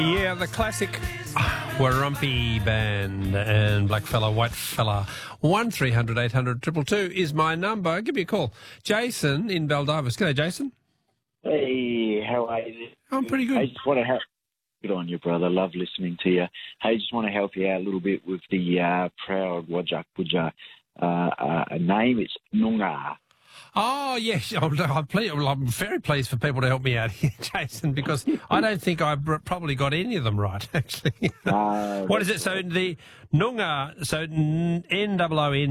Yeah, the classic Warumpi Band and Blackfella, Whitefella. 1300 800 222 is my number. Give me a call. Jason in Baldivis. G'day, Jason. Hey, how are you? I'm pretty good. I just want to help. Good on you, brother. Love listening to you. Hey, just want to help you out a little bit with the proud Wajak Puja name. It's Noongar. Oh, yes. I'm very pleased for people to help me out here, Jason, because I don't think I probably got any of them right, actually. What is it? So the Noongar, so N-O-O-N.